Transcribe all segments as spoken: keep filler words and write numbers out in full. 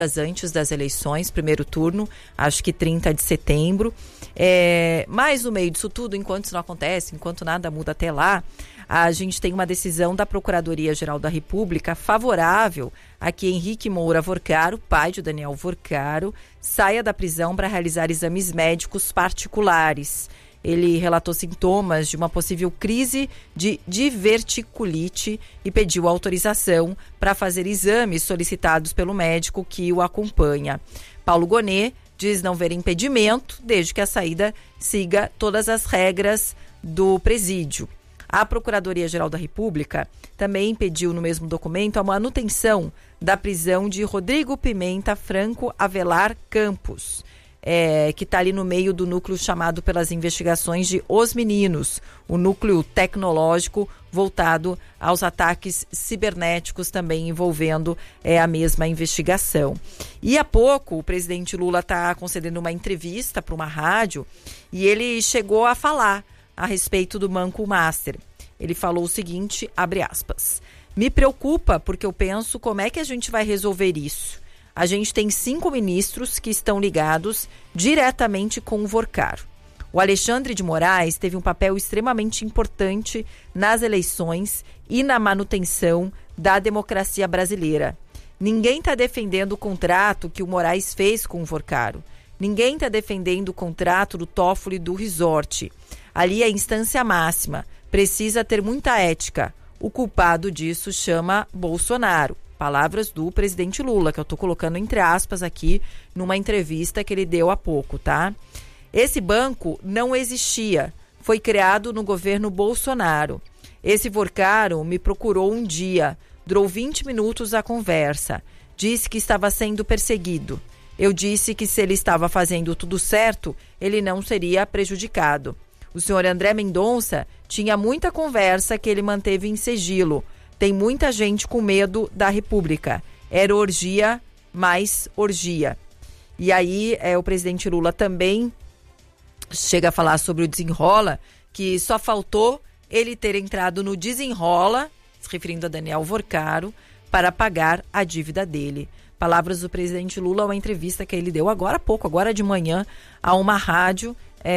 antes das eleições, primeiro turno, acho que trinta de setembro. É, mas no meio disso tudo, enquanto isso não acontece, enquanto nada muda até lá, a gente tem uma decisão da Procuradoria-Geral da República favorável a que Henrique Moura Vorcaro, pai de Daniel Vorcaro, saia da prisão para realizar exames médicos particulares. Ele relatou sintomas de uma possível crise de diverticulite e pediu autorização para fazer exames solicitados pelo médico que o acompanha. Paulo Gonet diz não ver impedimento, desde que a saída siga todas as regras do presídio. A Procuradoria-Geral da República também pediu no mesmo documento a manutenção da prisão de Rodrigo Pimenta Franco Avelar Campos, É, que está ali no meio do núcleo chamado pelas investigações de Os Meninos, o núcleo tecnológico voltado aos ataques cibernéticos, também envolvendo é, a mesma investigação. E há pouco o presidente Lula está concedendo uma entrevista para uma rádio e ele chegou a falar a respeito do Banco Master. Ele falou o seguinte, abre aspas, me preocupa porque eu penso como é que a gente vai resolver isso. A gente tem cinco ministros que estão ligados diretamente com o Vorcaro. O Alexandre de Moraes teve um papel extremamente importante nas eleições e na manutenção da democracia brasileira. Ninguém está defendendo o contrato que o Moraes fez com o Vorcaro. Ninguém está defendendo o contrato do Toffoli do Resort. Ali é a instância máxima. Precisa ter muita ética. O culpado disso chama Bolsonaro. Palavras do presidente Lula, que eu estou colocando entre aspas aqui numa entrevista que ele deu há pouco, tá? Esse banco não existia, foi criado no governo Bolsonaro. Esse Vorcaro me procurou um dia, durou vinte minutos a conversa, disse que estava sendo perseguido. Eu disse que se ele estava fazendo tudo certo, ele não seria prejudicado. O senhor André Mendonça tinha muita conversa que ele manteve em sigilo. Tem muita gente com medo da República. Era orgia mais orgia. E aí é, o presidente Lula também chega a falar sobre o Desenrola, que só faltou ele ter entrado no Desenrola, se referindo a Daniel Vorcaro, para pagar a dívida dele. Palavras do presidente Lula, uma entrevista que ele deu agora há pouco, agora de manhã, a uma rádio,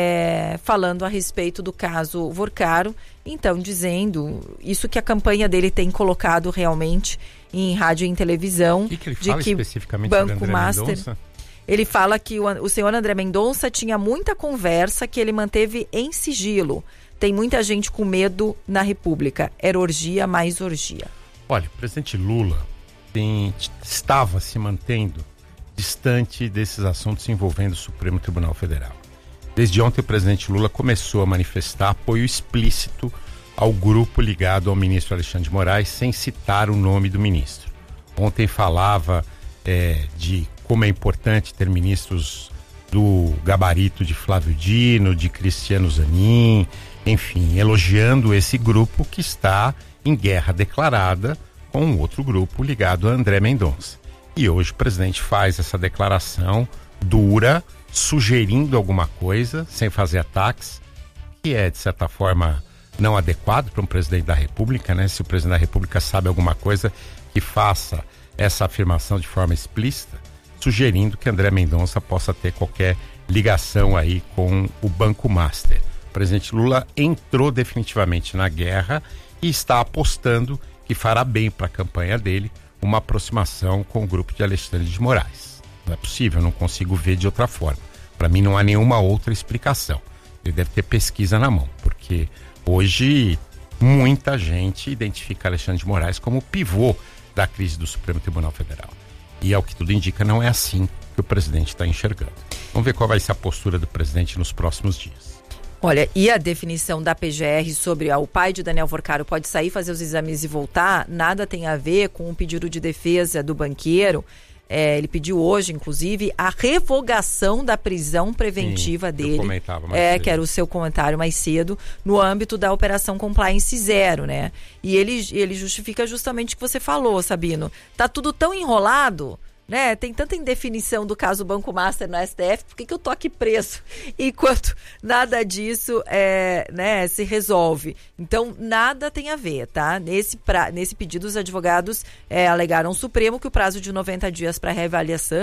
É, falando a respeito do caso Vorcaro, então dizendo isso que a campanha dele tem colocado realmente em rádio e em televisão. O que, que ele fala de que especificamente Banco sobre André Master, Mendonça? Ele fala que o, o senhor André Mendonça tinha muita conversa que ele manteve em sigilo. Tem muita gente com medo na República. Era orgia mais orgia. Olha, o presidente Lula tem, estava se mantendo distante desses assuntos envolvendo o Supremo Tribunal Federal. Desde ontem o presidente Lula começou a manifestar apoio explícito ao grupo ligado ao ministro Alexandre de Moraes, sem citar o nome do ministro. Ontem falava é, de como é importante ter ministros do gabarito de Flávio Dino, de Cristiano Zanin, enfim, elogiando esse grupo que está em guerra declarada com um outro grupo ligado a André Mendonça. E hoje o presidente faz essa declaração dura, sugerindo alguma coisa, sem fazer ataques, que é, de certa forma, não adequado para um presidente da República, né? Se o presidente da República sabe alguma coisa, que faça essa afirmação de forma explícita, sugerindo que André Mendonça possa ter qualquer ligação aí com o Banco Master. O presidente Lula entrou definitivamente na guerra e está apostando que fará bem para a campanha dele uma aproximação com o grupo de Alexandre de Moraes. Não é possível, não consigo ver de outra forma. Para mim não há nenhuma outra explicação. Ele deve ter pesquisa na mão, porque hoje muita gente identifica Alexandre de Moraes como o pivô da crise do Supremo Tribunal Federal. E ao que tudo indica, não é assim que o presidente está enxergando. Vamos ver qual vai ser a postura do presidente nos próximos dias. Olha, e a definição da P G R sobre ah, o pai de Daniel Vorcaro pode sair, fazer os exames e voltar, nada tem a ver com o pedido de defesa do banqueiro. É, ele pediu hoje, inclusive, a revogação da prisão preventiva Sim, dele. Eu comentava mais é, cedo. Que era o seu comentário mais cedo, no âmbito da Operação Compliance Zero, né? E ele, ele justifica justamente o que você falou, Sabino. Tá tudo tão enrolado, né? Tem tanta indefinição do caso Banco Master no S T F, por que, que eu tô aqui preso enquanto nada disso é, né, se resolve? Então, nada tem a ver, tá? Nesse, pra, nesse pedido, os advogados é, alegaram ao Supremo que o prazo de noventa dias para reavaliação